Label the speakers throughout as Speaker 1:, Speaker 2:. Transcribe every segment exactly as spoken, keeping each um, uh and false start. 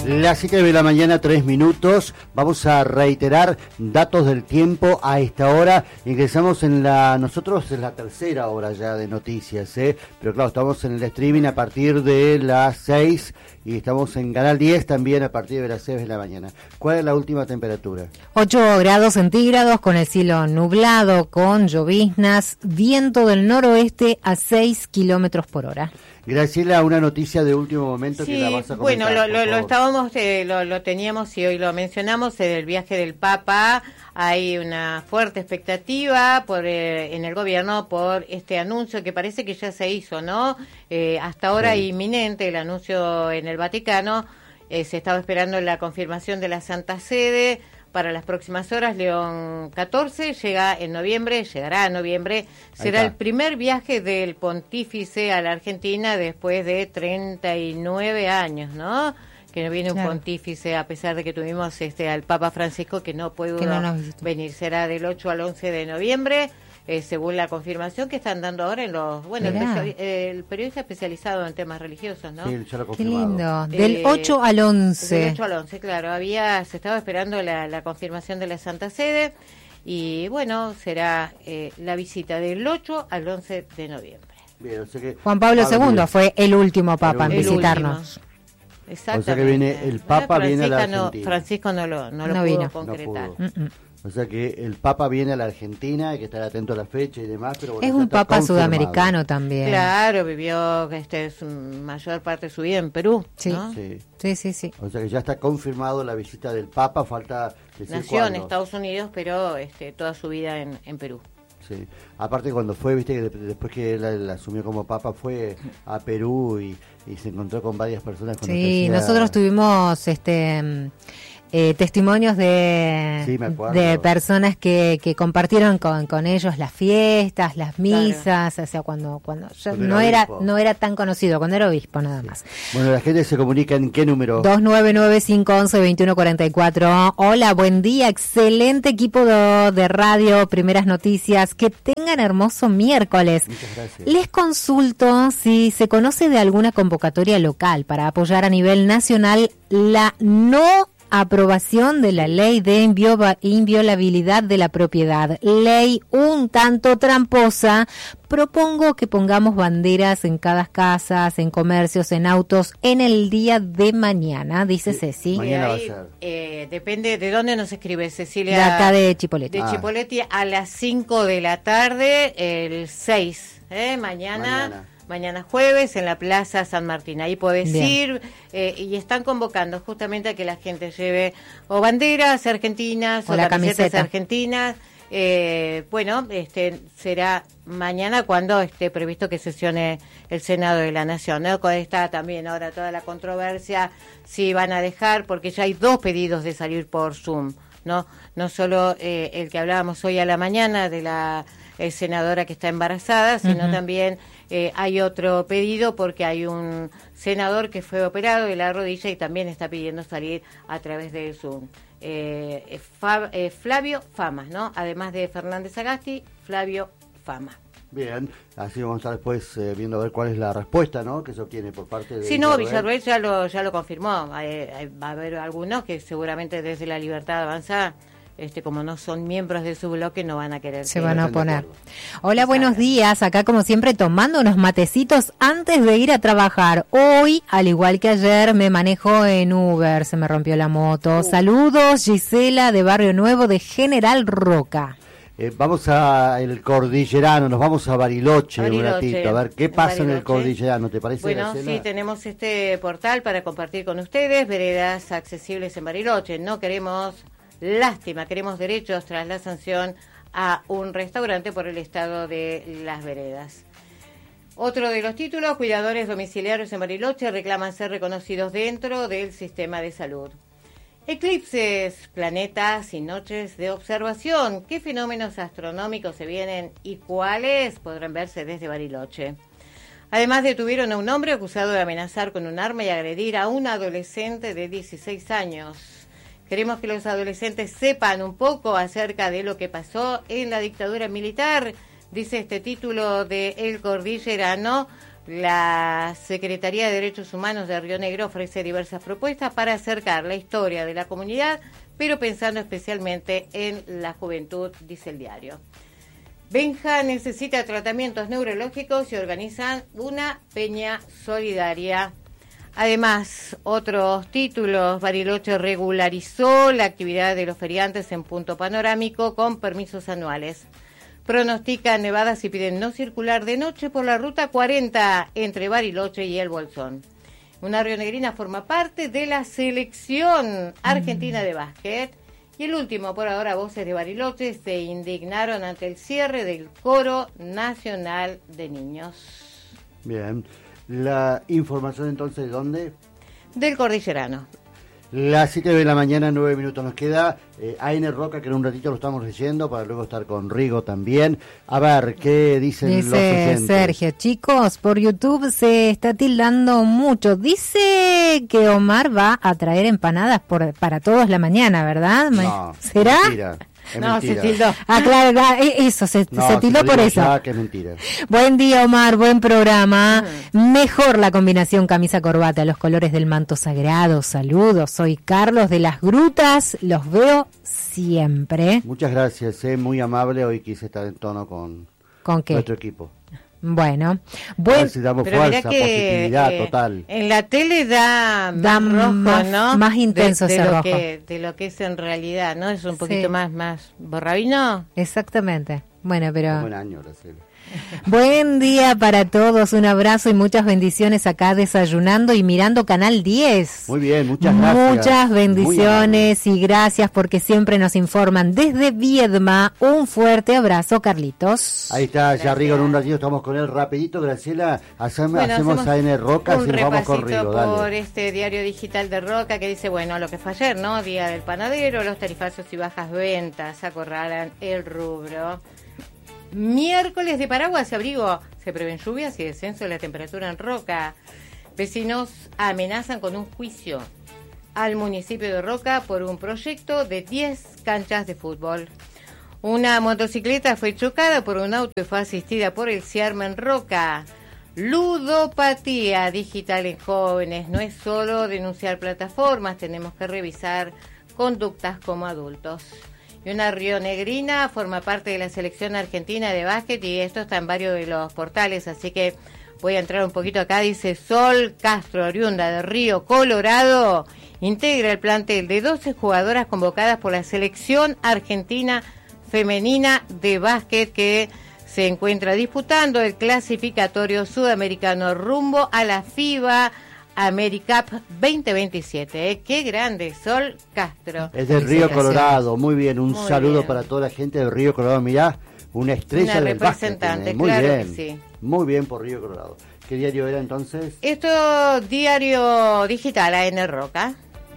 Speaker 1: Las siete de la mañana, tres minutos. Vamos a reiterar datos del tiempo a esta hora. Ingresamos en la, nosotros en la tercera hora ya de noticias, ¿eh? Pero claro, estamos en el streaming a partir de las seis y estamos en Canal diez también a partir de las seis de la mañana. ¿Cuál es la última temperatura?
Speaker 2: ocho grados centígrados con el cielo nublado, con lloviznas, viento del noroeste a seis kilómetros por hora.
Speaker 1: Graciela, una noticia de último momento
Speaker 3: sí,
Speaker 1: que la vas a comentar.
Speaker 3: Bueno, lo, lo, lo estábamos, eh, lo, lo teníamos y hoy lo mencionamos en el viaje del Papa. Hay una fuerte expectativa por eh, en el gobierno por este anuncio que parece que ya se hizo, ¿no? Eh, hasta ahora sí. Inminente el anuncio en el Vaticano. Eh, se estaba esperando la confirmación de la Santa Sede. Para las próximas horas, León catorce llega en noviembre, llegará en noviembre, será el primer viaje del pontífice a la Argentina después de treinta y nueve años, ¿no? Que no viene claro. un pontífice, a pesar de que tuvimos este al Papa Francisco, que no pudo que no venir, será del ocho al once de noviembre. Eh, según la confirmación que están dando ahora en los... Bueno, el, especial, eh, el periodista especializado en temas religiosos, ¿no?
Speaker 1: Sí, ya lo
Speaker 2: Qué lindo. Del
Speaker 3: eh,
Speaker 2: ocho al once.
Speaker 3: Del ocho al once, claro. Había, se estaba esperando la, la confirmación de la Santa Sede y, bueno, será eh, la visita del ocho al once de noviembre.
Speaker 1: Bien, o sea que
Speaker 2: Juan Pablo ah, segundo bien. fue el último Papa el en visitarnos.
Speaker 3: Exactamente.
Speaker 1: O sea que viene el Papa, viene a la Argentina.
Speaker 3: No, Francisco no lo, no lo
Speaker 2: no
Speaker 3: pudo
Speaker 2: vino.
Speaker 3: concretar.
Speaker 1: No pudo. O sea que el Papa viene a la Argentina, hay que estar atento a la fecha y demás. Pero bueno,
Speaker 2: es un Papa
Speaker 1: confirmado.
Speaker 2: Sudamericano también.
Speaker 3: Claro, vivió este es mayor parte de su vida en Perú.
Speaker 2: Sí.
Speaker 3: ¿no?
Speaker 2: sí, sí, sí, sí.
Speaker 1: O sea que ya está confirmado la visita del Papa, falta decir
Speaker 3: Nació
Speaker 1: cuándo.
Speaker 3: en Estados Unidos, pero este, toda su vida en, en Perú.
Speaker 1: Sí, aparte cuando fue, viste, que después que él, él asumió como Papa fue a Perú y, y se encontró con varias personas. Con
Speaker 2: sí, nosotros tuvimos este... Eh, testimonios de,
Speaker 1: sí,
Speaker 2: de personas que, que compartieron con, con ellos las fiestas, las misas, claro. O sea, cuando cuando yo
Speaker 1: cuando
Speaker 2: no
Speaker 1: era
Speaker 2: era no era tan conocido, cuando era obispo nada
Speaker 1: sí.
Speaker 2: más.
Speaker 1: Bueno, la gente se comunica en qué número?
Speaker 2: dos nueve nueve, cinco once, veintiuno cuarenta y cuatro. Hola, buen día, excelente equipo de, de radio, primeras noticias, que tengan hermoso miércoles.
Speaker 1: Muchas gracias.
Speaker 2: Les consulto si se conoce de alguna convocatoria local para apoyar a nivel nacional la no aprobación de la ley de inviola, inviolabilidad de la propiedad, ley un tanto tramposa. Propongo que pongamos banderas en cada casa, en comercios, en autos, en el día de mañana, dice sí, Ceci.
Speaker 1: Mañana
Speaker 3: ahí,
Speaker 1: va a ser.
Speaker 3: Eh, depende de dónde nos escribe Cecilia.
Speaker 2: De acá de Chipoleti.
Speaker 3: De
Speaker 1: ah.
Speaker 3: Chipoleti a las cinco de la tarde, el seis, ¿eh? Mañana.
Speaker 1: Mañana.
Speaker 3: Mañana jueves en la Plaza San Martín. Ahí podés
Speaker 2: Bien.
Speaker 3: ir eh, y están convocando justamente a que la gente lleve o banderas argentinas
Speaker 2: o,
Speaker 3: o
Speaker 2: la
Speaker 3: camisetas
Speaker 2: camiseta.
Speaker 3: argentinas. Eh, bueno, este será mañana cuando esté previsto que sesione el Senado de la Nación, ¿no? Está también ahora toda la controversia si van a dejar, porque ya hay dos pedidos de salir por Zoom, ¿no? No solo eh, el que hablábamos hoy a la mañana de la eh, senadora que está embarazada, sino uh-huh. también eh, hay otro pedido porque hay un senador que fue operado de la rodilla y también está pidiendo salir a través de Zoom. Eh, Fab, eh, Flavio Fama, ¿no? Además de Fernández Agasti, Flavio Fama.
Speaker 1: Bien, así vamos a estar después eh, viendo a ver cuál es la respuesta, ¿no? Que se obtiene por parte de
Speaker 3: Sí, no, Villarroel ya lo ya lo confirmó. Eh, eh, va a haber algunos que seguramente desde la Libertad Avanza, este, como no son miembros de su bloque, no van a querer.
Speaker 2: Se van a oponer. Hola, buenos días. Acá como siempre tomando unos matecitos antes de ir a trabajar. Hoy, al igual que ayer, me manejo en Uber. Se me rompió la moto. Uh. Saludos, Gisela de Barrio Nuevo de General Roca.
Speaker 1: Eh, vamos a el Cordillerano, nos vamos a Bariloche,
Speaker 3: Bariloche
Speaker 1: un ratito, a ver qué pasa
Speaker 3: Bariloche.
Speaker 1: en el Cordillerano, ¿te parece?
Speaker 3: Bueno,
Speaker 1: Graciela?
Speaker 3: sí, tenemos este portal para compartir con ustedes, veredas accesibles en Bariloche. No queremos lástima, queremos derechos tras la sanción a un restaurante por el estado de las veredas. Otro de los títulos, cuidadores domiciliarios en Bariloche reclaman ser reconocidos dentro del sistema de salud. Eclipses, planetas y noches de observación. ¿Qué fenómenos astronómicos se vienen y cuáles podrán verse desde Bariloche? Además, detuvieron a un hombre acusado de amenazar con un arma y agredir a un adolescente de dieciséis años. Queremos que los adolescentes sepan un poco acerca de lo que pasó en la dictadura militar, dice este título de El Cordillerano. La Secretaría de Derechos Humanos de Río Negro ofrece diversas propuestas para acercar la historia de la comunidad, pero pensando especialmente en la juventud, dice el diario. Benja necesita tratamientos neurológicos y organizan una peña solidaria. Además, otros títulos: Bariloche regularizó la actividad de los feriantes en punto panorámico con permisos anuales. Pronostican nevadas y piden no circular de noche por la ruta cuarenta entre Bariloche y El Bolsón. Una rionegrina forma parte de la selección argentina de básquet. Y el último, por ahora, voces de Bariloche se indignaron ante el cierre del Coro Nacional de Niños.
Speaker 1: Bien. La información entonces, ¿de dónde?
Speaker 3: Del Cordillerano.
Speaker 1: Las siete de la mañana, nueve minutos nos queda. Eh, A N Roca, que en un ratito lo estamos leyendo, para luego estar con Rigo también. A ver, ¿qué dicen
Speaker 2: Dice
Speaker 1: los oyentes?
Speaker 2: Sergio, chicos, por YouTube se está tildando mucho. Dice que Omar va a traer empanadas por, para todos la mañana, ¿verdad?
Speaker 1: No,
Speaker 2: ¿será?
Speaker 1: Mentira. Es
Speaker 3: no,
Speaker 1: mentira.
Speaker 3: se tildó.
Speaker 2: Ah, claro, claro, eso, se,
Speaker 1: No,
Speaker 2: se tildó
Speaker 1: te lo
Speaker 2: por
Speaker 1: digo
Speaker 2: eso.
Speaker 1: ya que es mentira.
Speaker 2: Buen día, Omar, buen programa. Mejor la combinación camisa-corbata, los colores del manto sagrado. Saludos, soy Carlos de las Grutas, los veo siempre.
Speaker 1: Muchas gracias, eh, muy amable. Hoy quise estar en tono con
Speaker 2: ¿Con qué?
Speaker 1: nuestro equipo.
Speaker 2: Bueno,
Speaker 1: A
Speaker 2: buen,
Speaker 1: ver si damos
Speaker 3: Pero mirá
Speaker 1: fuerza,
Speaker 3: que
Speaker 1: positividad
Speaker 3: eh,
Speaker 1: total.
Speaker 3: en la tele da,
Speaker 2: Da
Speaker 3: más rojo,
Speaker 2: más-
Speaker 3: ¿no?
Speaker 2: más intenso
Speaker 3: de, de
Speaker 2: ese
Speaker 3: lo
Speaker 2: rojo.
Speaker 3: Que, de lo que es en realidad, ¿no? Es un poquito
Speaker 2: Sí.
Speaker 3: más, más borrabino.
Speaker 2: exactamente. Bueno, pero...
Speaker 1: Buen año, Graciela.
Speaker 2: Buen día para todos, un abrazo y muchas bendiciones acá desayunando y mirando Canal diez.
Speaker 1: Muy bien, muchas gracias.
Speaker 2: Muchas
Speaker 1: Muy
Speaker 2: bendiciones y gracias porque siempre nos informan desde Viedma. Un fuerte abrazo, Carlitos.
Speaker 1: Ahí está, ya
Speaker 3: Gracias.
Speaker 1: Rigo, en un ratito estamos con él rapidito. Graciela, hacemos,
Speaker 3: Bueno,
Speaker 1: hacemos A N Roca
Speaker 3: un
Speaker 1: y nos vamos con
Speaker 3: repasito
Speaker 1: Rigo,
Speaker 3: por
Speaker 1: dale.
Speaker 3: este diario digital de Roca que dice, bueno, lo que fue ayer, ¿no? Día del panadero, los tarifazos y bajas ventas acorralan el rubro. Miércoles de paraguas y abrigo. Se prevén lluvias y descenso de la temperatura en Roca. Vecinos amenazan con un juicio al municipio de Roca por un proyecto de diez canchas de fútbol. Una motocicleta fue chocada por un auto y fue asistida por el CIARMA en Roca. Ludopatía digital en jóvenes. No es solo denunciar plataformas, tenemos que revisar conductas como adultos. Y una rionegrina forma parte de la selección argentina de básquet y esto está en varios de los portales, así que voy a entrar un poquito acá. Dice Sol Castro, oriunda de Río Colorado, integra el plantel de doce jugadoras convocadas por la selección argentina femenina de básquet que se encuentra disputando el clasificatorio sudamericano rumbo a la FIBA AmeriCup veinte veintisiete. ¿eh? Qué grande, Sol Castro.
Speaker 1: Es del Río Colorado, muy bien, un
Speaker 3: Muy
Speaker 1: saludo
Speaker 3: bien.
Speaker 1: para toda la gente del Río Colorado. Mirá, una estrella
Speaker 3: Una
Speaker 1: del básquet.
Speaker 3: representante,
Speaker 1: tiene. Muy
Speaker 3: claro
Speaker 1: bien,
Speaker 3: que sí.
Speaker 1: muy bien por Río Colorado. ¿Qué diario era entonces?
Speaker 3: Esto, diario digital, A N Roca.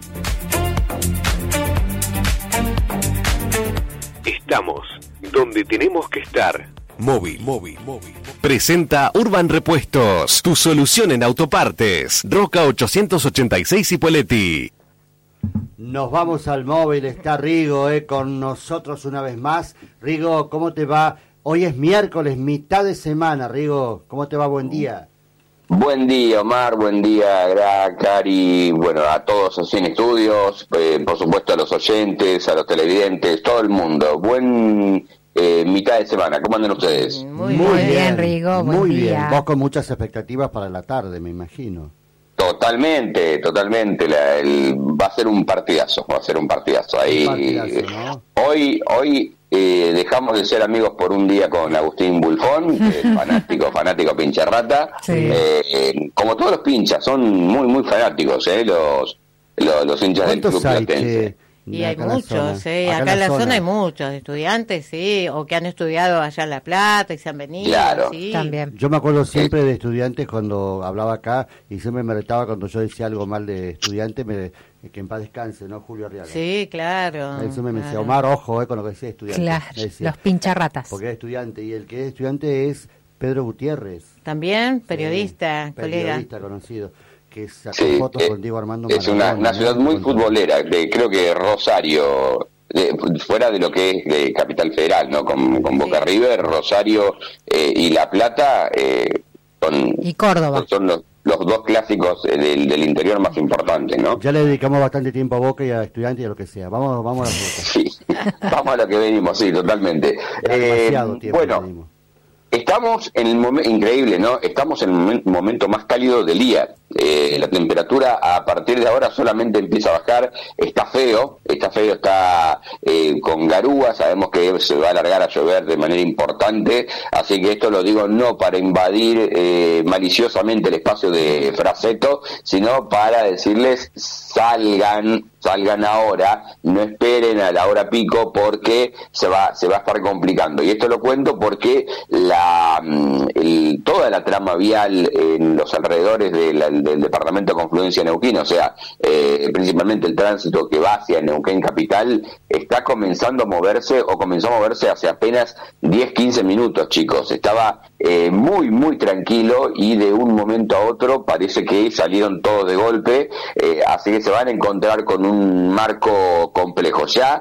Speaker 4: Estamos donde tenemos que estar. Móvil, móvil, móvil. Presenta Urban Repuestos, tu solución en autopartes. Roca ochocientos ochenta y seis Cipolletti.
Speaker 1: Nos vamos al móvil, está Rigo eh, con nosotros una vez más. Rigo, ¿cómo te va? Hoy es miércoles, mitad de semana, Rigo. ¿Cómo te va? Buen día.
Speaker 5: Buen día, Omar, buen día, Gra, Cari, bueno, a todos los Cine Estudios, eh, por supuesto a los oyentes, a los televidentes, todo el mundo. Buen eh, mitad de semana, ¿cómo andan ustedes?
Speaker 3: Muy,
Speaker 2: Muy
Speaker 3: bien.
Speaker 2: bien, Rigo, buen
Speaker 1: Muy
Speaker 2: día.
Speaker 1: bien. Vos con muchas expectativas para la tarde, me imagino.
Speaker 5: Totalmente, totalmente, la- el- va a ser un partidazo, va a ser un partidazo. Ahí,
Speaker 1: Un partidazo, ¿no?
Speaker 5: Hoy, hoy eh, dejamos de ser amigos por un día con Agustín Bulfón, que es fanático, fanático pincharrata.
Speaker 2: Sí.
Speaker 5: Eh, eh, como todos los pinchas, son muy, muy fanáticos, eh, los, los, los hinchas del club
Speaker 1: ¿Cuántos hay
Speaker 5: platense.
Speaker 1: que,
Speaker 3: Y
Speaker 1: de
Speaker 3: hay
Speaker 1: acá en la
Speaker 3: muchos,
Speaker 1: zona?
Speaker 3: ¿eh? Acá, en la zona. hay muchos estudiantes, sí, o que han estudiado allá en La Plata y se han venido,
Speaker 5: Claro.
Speaker 3: sí.
Speaker 2: También.
Speaker 1: Yo me acuerdo siempre de estudiantes cuando hablaba acá y siempre me retaba cuando yo decía algo mal de estudiante, me, que en paz descanse, ¿no? Julio Arriaga.
Speaker 3: Sí, claro.
Speaker 1: Eso me decía,
Speaker 3: claro.
Speaker 1: Omar, ojo eh, con lo que decía estudiante.
Speaker 2: Claro,
Speaker 1: Me decía,
Speaker 2: los pincharratas.
Speaker 1: porque es estudiante y el que es estudiante es Pedro Gutiérrez.
Speaker 3: También, periodista,
Speaker 1: Sí,
Speaker 3: colega.
Speaker 1: Periodista conocido, que sacó
Speaker 5: Sí,
Speaker 1: fotos
Speaker 5: eh,
Speaker 1: con Diego Armando
Speaker 5: es una,
Speaker 1: Maradona,
Speaker 5: una ciudad
Speaker 1: ¿no?
Speaker 5: muy
Speaker 1: Con-
Speaker 5: futbolera, de, creo que Rosario, de- fuera de lo que es de Capital Federal, ¿no? Con, con Boca
Speaker 3: Sí.
Speaker 5: River, Rosario eh, y La Plata, eh, son,
Speaker 2: y Córdoba.
Speaker 5: son los, los dos clásicos del, del interior más importantes, ¿no?
Speaker 1: Ya le dedicamos bastante tiempo a Boca y a Estudiantes y a lo que sea. Vamos, vamos a la ruta.
Speaker 5: Sí, vamos a lo que venimos, sí, totalmente.
Speaker 1: Demasiado
Speaker 5: eh,
Speaker 1: tiempo
Speaker 5: bueno,
Speaker 1: venimos.
Speaker 5: Estamos en el momento, increíble, ¿no? Estamos en el momen- momento más cálido del día. Eh, la temperatura a partir de ahora solamente empieza a bajar. Está feo, está feo, está eh, con garúa. Sabemos que se va a alargar a llover de manera importante. Así que esto lo digo no para invadir eh, maliciosamente el espacio de Fraseto, sino para decirles salgan, salgan ahora, no esperen a la hora pico porque se va, se va a estar complicando. Y esto lo cuento porque la el, toda la trama vial en los alrededores de la, del departamento de Confluencia Neuquén, o sea, eh, principalmente el tránsito que va hacia Neuquén capital, está comenzando a moverse o comenzó a moverse hace apenas diez quince minutos, chicos. Estaba eh, muy, muy tranquilo y de un momento a otro parece que salieron todos de golpe, eh, así que se van a encontrar con un marco complejo. Ya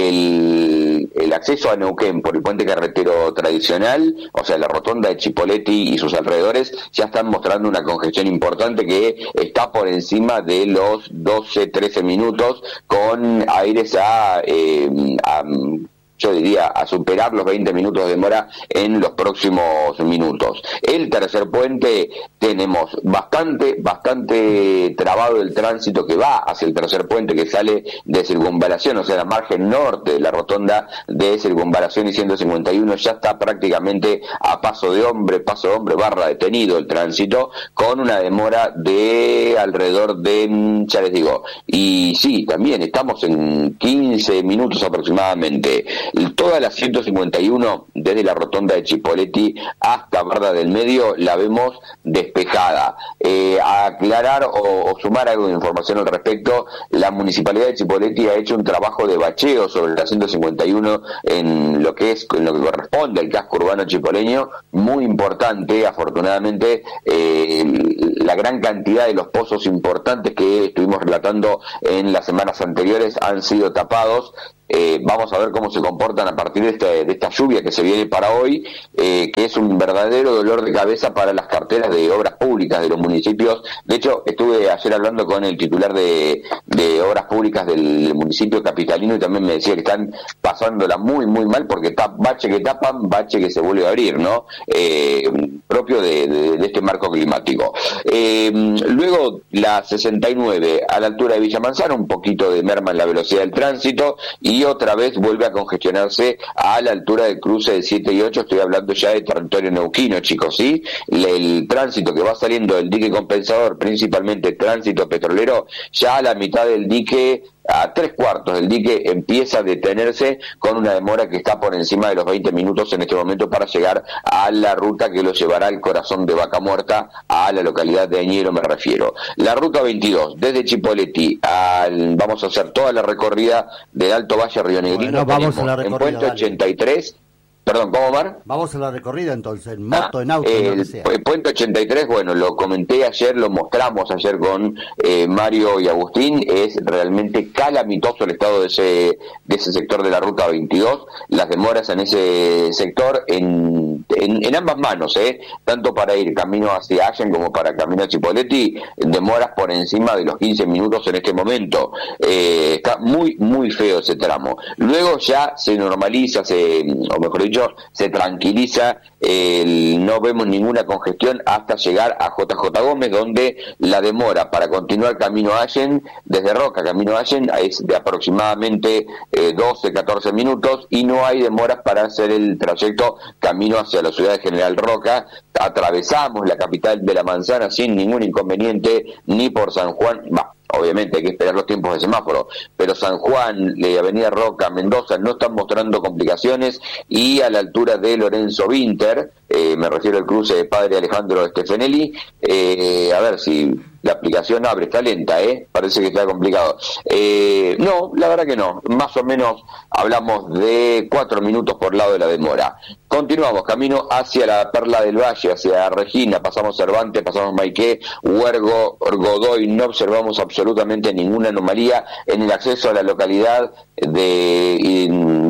Speaker 5: el, el acceso a Neuquén por el puente carretero tradicional, o sea, la rotonda de Chipoleti y sus alrededores, ya están mostrando una congestión importante que está por encima de los doce trece minutos, con aires a, eh, a yo diría, a superar los veinte minutos de demora en los próximos minutos. El tercer puente, tenemos bastante, bastante trabado el tránsito que va hacia el tercer puente, que sale de Circunvalación, o sea, la margen norte de la rotonda de Circunvalación y ciento cincuenta y uno, ya está prácticamente a paso de hombre, paso de hombre barra detenido el tránsito, con una demora de alrededor de, ya les digo, y sí, también estamos en quince minutos aproximadamente. Toda la ciento cincuenta y uno, desde la rotonda de Chipoleti hasta Barda del Medio, la vemos despejada. Eh, a aclarar o, o sumar algo de información al respecto, la Municipalidad de Chipoleti ha hecho un trabajo de bacheo sobre la ciento cincuenta y uno en lo que es, en lo que corresponde al casco urbano chipoleño, muy importante. Afortunadamente, eh, la gran cantidad de los pozos importantes que estuvimos relatando en las semanas anteriores han sido tapados. Eh, vamos a ver cómo se comportan a partir de, este, de esta lluvia que se viene para hoy, eh, que es un verdadero dolor de cabeza para las carteras de obras públicas de los municipios. De hecho, estuve ayer hablando con el titular de, de obras públicas del municipio capitalino y también me decía que están pasándola muy, muy mal porque tap, bache que tapan, bache que se vuelve a abrir, ¿no? Eh, propio de, de, de este marco climático. Eh, luego, la sesenta y nueve, a la altura de Villa Manzana, un poquito de merma en la velocidad del tránsito y otra vez vuelve a congestionarse a la altura del cruce de siete y ocho. Estoy hablando ya de territorio neuquino, chicos, ¿sí? El, el tránsito que va saliendo del dique compensador, principalmente tránsito petrolero, ya a la mitad del dique, a tres cuartos del dique, empieza a detenerse con una demora que está por encima de los veinte minutos en este momento para llegar a la ruta que lo llevará al corazón de Vaca Muerta, a la localidad de Añero me refiero. La ruta veintidós, desde Chipoleti, al, vamos a hacer toda la recorrida del Alto Valle Rionegrino.
Speaker 1: Bueno, vamos a la recorrida,
Speaker 5: en Puente ochenta y tres, perdón, ¿cómo, Omar?
Speaker 1: Vamos a la recorrida entonces, en moto, ah, en auto,
Speaker 5: el,
Speaker 1: lo que sea.
Speaker 5: El Puente ochenta y tres, bueno, lo comenté ayer, lo mostramos ayer con eh, Mario y Agustín, es realmente calamitoso el estado de ese de ese sector de la ruta veintidós, las demoras en ese sector en, en, en ambas manos, eh, tanto para ir camino hacia Allen como para camino a Chipoleti, demoras por encima de los quince minutos en este momento. Eh, está muy, muy feo ese tramo. Luego ya se normaliza, se, o mejor dicho, se tranquiliza, eh, no vemos ninguna congestión hasta llegar a J J Gómez, donde la demora para continuar camino a Allen, desde Roca camino a Allen, es de aproximadamente eh, doce catorce minutos, y no hay demoras para hacer el trayecto camino hacia la ciudad de General Roca. Atravesamos la capital de la Manzana sin ningún inconveniente, ni por San Juan, bah, obviamente hay que esperar los tiempos de semáforo, pero San Juan, eh, Avenida Roca, Mendoza no están mostrando complicaciones, y a la altura de Lorenzo Winter, eh, me refiero al cruce de Padre Alejandro Stefanelli, eh, a ver si la aplicación abre, está lenta, ¿eh? Parece que está complicado. Eh, no, la verdad que no, más o menos hablamos de cuatro minutos por lado de la demora. Continuamos, camino hacia la Perla del Valle, hacia Regina, pasamos Cervantes, pasamos Maiqué, Huergo, Godoy, no observamos absolutamente ninguna anomalía en el acceso a la localidad de,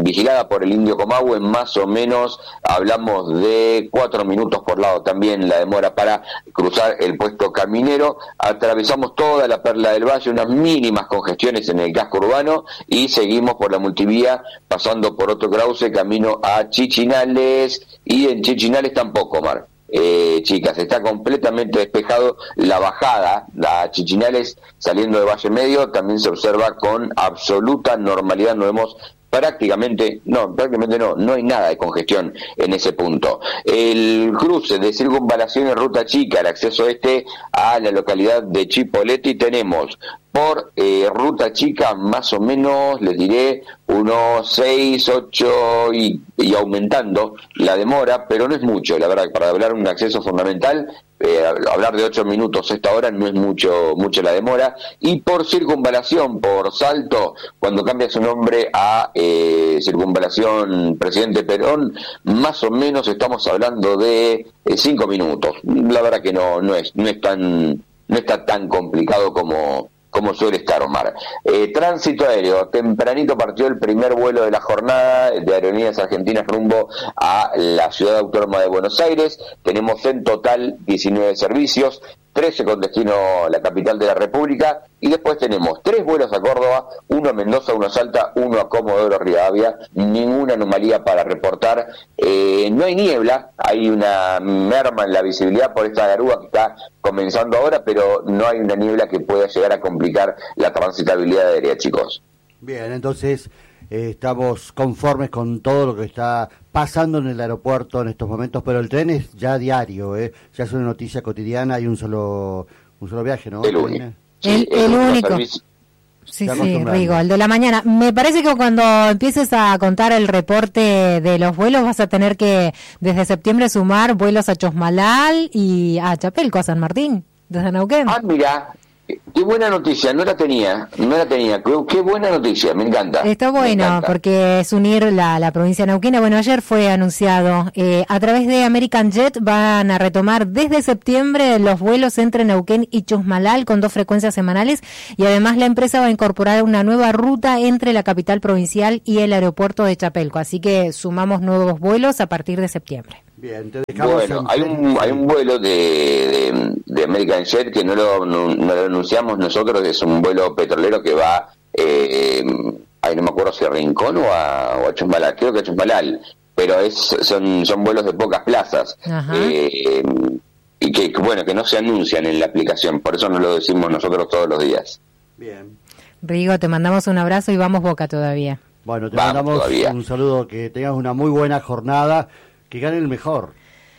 Speaker 5: vigilada por el Indio Comahue, más o menos hablamos de cuatro minutos por lado también la demora para cruzar el puesto caminero. Atravesamos toda la Perla del Valle, unas mínimas congestiones en el casco urbano, y seguimos por la multivía pasando por Otto Krause camino a Chichinales, y en Chichinales tampoco, Mar. Eh, chicas, está completamente despejado. La bajada a Chichinales saliendo de Valle Medio también se observa con absoluta normalidad. No vemos prácticamente, no, prácticamente no, no hay nada de congestión en ese punto. El cruce de circunvalación en Ruta Chica, el acceso este a la localidad de Chipoleti, tenemos por eh, Ruta Chica más o menos, les diré, unos seis, ocho y, y aumentando la demora, pero no es mucho, la verdad, para hablar de un acceso fundamental. Eh, hablar de ocho minutos a esta hora no es mucho mucho la demora. Y por circunvalación, por Salto, cuando cambia su nombre a eh, circunvalación Presidente Perón, más o menos estamos hablando de eh, cinco minutos. La verdad que no no es no es tan no está tan complicado como como suele estar, Omar. Eh, tránsito aéreo, tempranito partió el primer vuelo de la jornada de Aerolíneas Argentinas rumbo a la Ciudad Autónoma de Buenos Aires. Tenemos en total diecinueve servicios, trece con destino a la capital de la República, y después tenemos tres vuelos a Córdoba, uno a Mendoza, uno a Salta, uno a Comodoro Rivadavia. Ninguna anomalía para reportar. Eh, no hay niebla, hay una merma en la visibilidad por esta garúa que está comenzando ahora, pero no hay una niebla que pueda llegar a complicar la transitabilidad aérea, chicos.
Speaker 1: Bien, entonces eh, estamos conformes con todo lo que está pasando en el aeropuerto en estos momentos, pero el tren es ya diario, ¿eh? Ya es una noticia cotidiana, hay un solo un solo viaje, ¿no?
Speaker 5: El único.
Speaker 2: Sí, el, el único. Servicio. Sí, sí, Rigo, el de la mañana. Me parece que cuando empieces a contar el reporte de los vuelos vas a tener que desde septiembre sumar vuelos a Chosmalal y a Chapelco, a San Martín, desde Neuquén.
Speaker 5: Ah, mira, qué buena noticia, no la tenía, no la tenía, qué, qué buena noticia, me encanta.
Speaker 2: Está bueno, porque es unir la, la provincia de Neuquén. Bueno, ayer fue anunciado, eh, a través de American Jet van a retomar desde septiembre los vuelos entre Neuquén y Chosmalal con dos frecuencias semanales, y además la empresa va a incorporar una nueva ruta entre la capital provincial y el aeropuerto de Chapelco, así que sumamos nuevos vuelos a partir de septiembre.
Speaker 1: Bien, te dejamos.
Speaker 5: Bueno, hay un hay un vuelo de, de, de American Jet que no lo, no, no lo anunciamos nosotros, es un vuelo petrolero que va, eh, ay, no me acuerdo si a Rincón o a, o a Chosmalal, creo que a Chosmalal, pero es son son vuelos de pocas plazas. Eh, y que, bueno, que no se anuncian en la aplicación, por eso no lo decimos nosotros todos los días.
Speaker 1: Bien.
Speaker 2: Rigo, te mandamos un abrazo y vamos Boca todavía.
Speaker 1: Bueno, te
Speaker 5: Vamos
Speaker 1: mandamos
Speaker 5: todavía.
Speaker 1: un saludo, que tengas una muy buena jornada, que gane el mejor.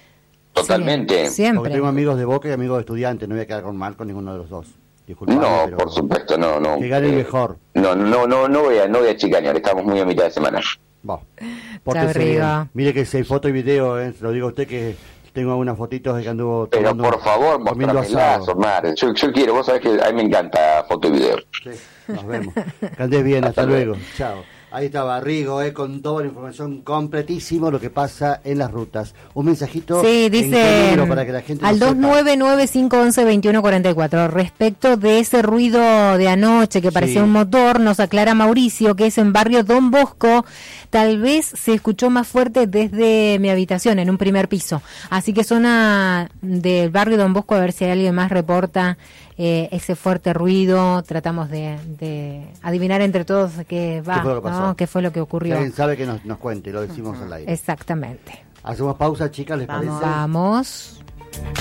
Speaker 5: Totalmente.
Speaker 2: Sí, siempre.
Speaker 1: Porque tengo amigos de Boca y amigos de Estudiantes, no voy a quedar con mal con ninguno de los dos. Disculpame,
Speaker 5: No,
Speaker 1: pero
Speaker 5: por supuesto, no, no.
Speaker 1: que gane el
Speaker 5: Eh,
Speaker 1: mejor.
Speaker 5: No, no, no, no voy a, no voy a chicanear, estamos muy a mitad de semana.
Speaker 1: Va.
Speaker 2: Chao,
Speaker 1: Pórtese
Speaker 2: Rigo.
Speaker 1: bien. Mire que si hay foto y video, eh, se lo digo a usted que tengo algunas fotitos de que anduvo
Speaker 5: Pero
Speaker 1: tomando,
Speaker 5: por favor,
Speaker 1: comiendo
Speaker 5: mostramelas,
Speaker 1: asado.
Speaker 5: Omar. Yo, yo quiero, vos sabés que a mí me encanta foto y video.
Speaker 1: Sí, nos vemos. Que andes bien, hasta,
Speaker 5: Hasta
Speaker 1: luego.
Speaker 5: luego.
Speaker 1: Chao. Ahí estaba Rigo, eh, con toda la información completísimo lo que pasa en las rutas. Un mensajito.
Speaker 2: Sí,
Speaker 1: ¿en qué
Speaker 2: dice
Speaker 1: número para que la gente
Speaker 2: al
Speaker 1: lo
Speaker 2: dos
Speaker 1: sepa?
Speaker 2: nueve nueve cinco uno uno dos uno cuatro cuatro. Respecto de ese ruido de anoche que parecía
Speaker 1: Sí.
Speaker 2: un motor, nos aclara Mauricio que es en barrio Don Bosco. Tal vez se escuchó más fuerte desde mi habitación, en un primer piso. Así que zona del barrio Don Bosco, a ver si hay alguien más reporta eh, ese fuerte ruido. Tratamos de, de adivinar entre todos qué va,
Speaker 1: ¿Qué fue lo que pasó?
Speaker 2: ¿no? ¿Qué fue lo que
Speaker 1: Si
Speaker 2: ocurrió?
Speaker 1: alguien sabe que nos, nos cuente, lo decimos al aire.
Speaker 2: Exactamente.
Speaker 1: Hacemos pausa, chicas, ¿les
Speaker 3: Vamos.
Speaker 1: parece?
Speaker 2: Vamos.